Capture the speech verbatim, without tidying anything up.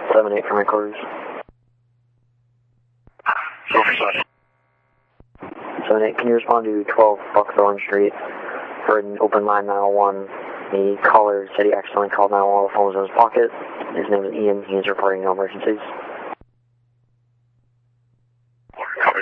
seven eight from headquarters. seven eight, can you respond to twelve Buckthorn Street for an open line nine one one? The caller said he accidentally called nine one one while the phone was in his pocket. His name is Ian. He is reporting no emergencies.